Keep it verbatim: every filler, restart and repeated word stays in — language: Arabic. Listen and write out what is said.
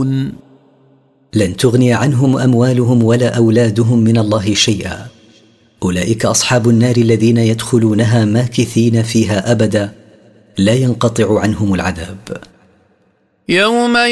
ينفعون لن تغني عنهم أموالهم ولا أولادهم من الله شيئا. أولئك أصحاب النار الذين يدخلونها ماكثين فيها أبدا لا ينقطع عنهم العذاب. يوم